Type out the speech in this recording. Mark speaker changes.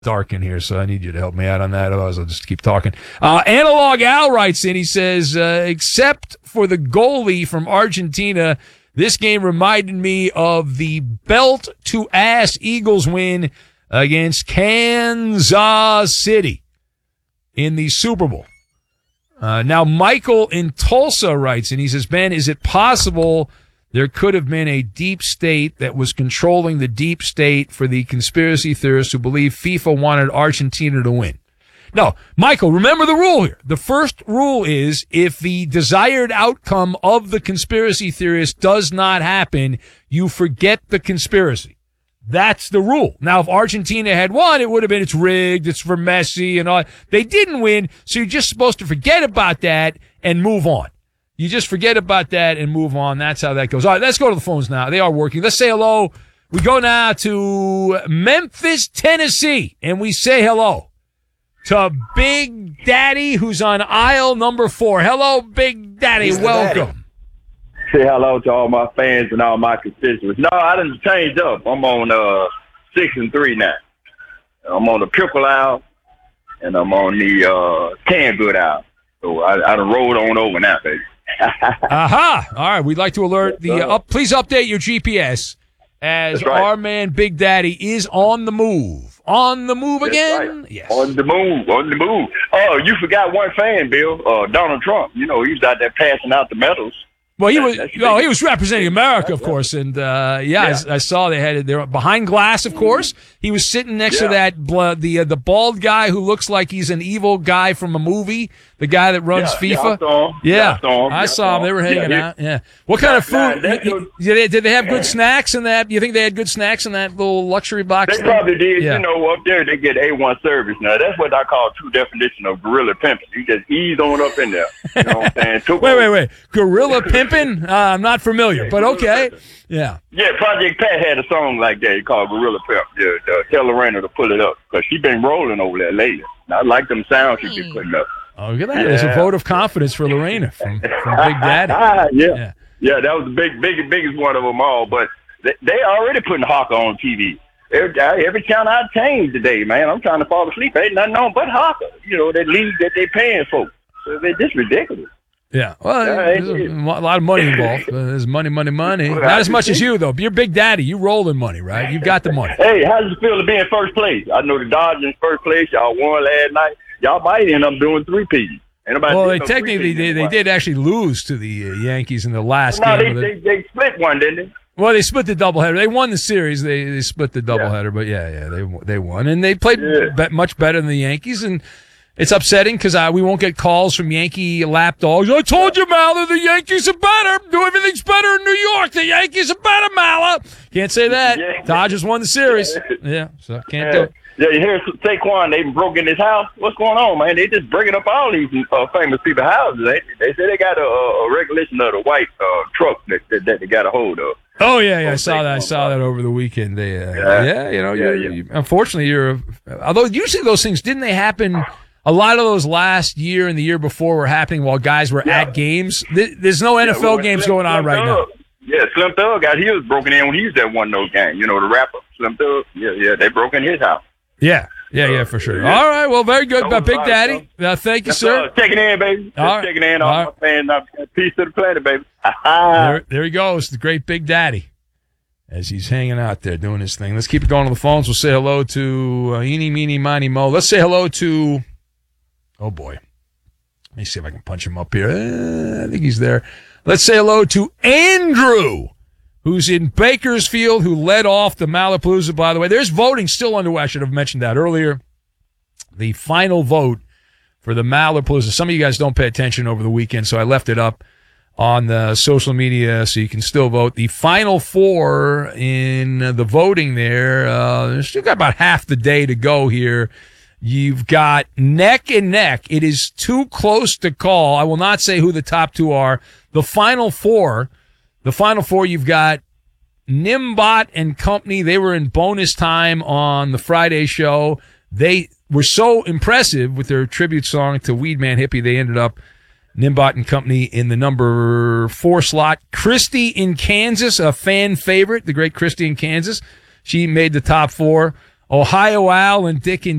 Speaker 1: dark in here, so I need you to help me out on that. Otherwise, I'll just keep talking. Analog Al writes in. He says, except for the goalie from Argentina, this game reminded me of the belt-to-ass Eagles win against Kansas City in the Super Bowl. Now, Michael in Tulsa writes, and he says, Ben, is it possible there could have been a deep state that was controlling the deep state for the conspiracy theorists who believe FIFA wanted Argentina to win? No, Michael, remember the rule here. The first rule is if the desired outcome of the conspiracy theorist does not happen, you forget the conspiracy. That's the rule. Now, if Argentina had won, it would have been it's rigged, it's for Messi and all. They didn't win, so you're just supposed to forget about that and move on. You just forget about that and move on. That's how that goes. All right, let's go to the phones now. They are working. Let's say hello. We go now to Memphis, Tennessee, and we say hello to Big Daddy, who's on aisle number 4. Hello, Big Daddy.
Speaker 2: Mr.
Speaker 1: Welcome.
Speaker 2: Daddy. Say hello to all my fans and all my constituents. No, I didn't change up. I'm on 6 and 3 now. I'm on the triple owl, and I'm on the canned good owl. So I done rolled on over now, baby.
Speaker 1: Aha! All right, we'd like to alert please update your GPS as our man Big Daddy is on the move. On the move again?
Speaker 2: Right.
Speaker 1: Yes.
Speaker 2: On the move. Oh, you forgot one fan, Bill. Donald Trump. You know, he was out there passing out the medals.
Speaker 1: Well, he was representing America, of course, and I saw they're behind glass, of course. He was sitting next to that the bald guy who looks like he's an evil guy from a movie, the guy that runs FIFA. I saw him. They were hanging out. Yeah. What kind of food? Did they have good snacks in that? You think they had good snacks in that little luxury box?
Speaker 2: They probably did. Yeah. You know, up there they get A1 service. Now that's what I call true definition of guerrilla pimping. You just ease on up in there. You know what I'm saying?
Speaker 1: Wait. Guerrilla pimping? I'm not familiar, but okay. Yeah.
Speaker 2: Yeah, Project Pat had a song like that called Gorilla Pimp. Yeah, tell Lorena to pull it up because she been rolling over there lately. I like them sounds she been putting up.
Speaker 1: Oh, look at that. There's a vote of confidence for Lorena from Big Daddy.
Speaker 2: Yeah, that was the biggest one of them all. But they already putting Hawker on TV. Every channel I change today, man, I'm trying to fall asleep. Ain't nothing on but Hawker. You know, that league that they paying for. So they're just ridiculous.
Speaker 1: Yeah, well, there's a lot of money involved. There's money. Not as much as you, though. You're Big Daddy. You rolling money, right? You got the money.
Speaker 2: Hey, how does it feel to be in first place? I know the Dodgers in first place. Y'all won last night. Y'all might end up doing 3-peat.
Speaker 1: Well, they technically they did actually lose to the Yankees in the last
Speaker 2: game. No, they split one, didn't they?
Speaker 1: Well, they split the doubleheader. They won the series. They split the doubleheader, but they won, and they played much better than the Yankees. And it's upsetting because we won't get calls from Yankee lapdogs. I told you, Mala, the Yankees are better. Everything's better in New York. The Yankees are better, Mala. Can't say that. Yeah. Dodgers won the series. Yeah, so can't do it.
Speaker 2: Yeah, you hear Saquon, they broke in his house. What's going on, man? They just breaking up all these famous people's houses. They say they got a regulation of the white truck that they got a hold of.
Speaker 1: Oh, yeah, I saw that. I saw that over the weekend. Unfortunately, although usually those things, didn't they happen? A lot of those last year and the year before were happening while guys were at games. There's no NFL games going on right now.
Speaker 2: Yeah, Slim Thug got his broken in when he was at one of those games. You know, the rapper, Slim Thug. Yeah, they broke in his house.
Speaker 1: Yeah, for sure. All right, well, very good, Big Daddy. Thank you, sir.
Speaker 2: Checking in, baby. Checking in on my fans. Peace to the planet, baby.
Speaker 1: There he goes, the great Big Daddy, as he's hanging out there doing his thing. Let's keep it going on the phones. We'll say hello to Eeny, Meeny, Miny, Mo. Let's say hello to, oh, boy. Let me see if I can punch him up here. I think he's there. Let's say hello to Andrew, who's in Bakersfield, who led off the Malapalooza, by the way. There's voting still underway. I should have mentioned that earlier. The final vote for the Malapalooza. Some of you guys don't pay attention over the weekend, so I left it up on the social media so you can still vote. The final 4 in the voting there, still got about half the day to go here. You've got neck and neck. It is too close to call. I will not say who the top 2 are. The final 4, you've got Nimbot and company. They were in bonus time on the Friday show. They were so impressive with their tribute song to Weedman Hippie. They ended up, Nimbot and company, in the number 4 slot. Christy in Kansas, a fan favorite, the great Christy in Kansas. She made the top 4. Ohio Al and Dick and